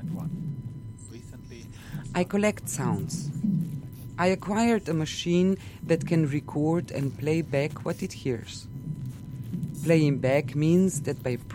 I collect sounds. I acquired a machine that can record and play back what it hears. Playing back means that by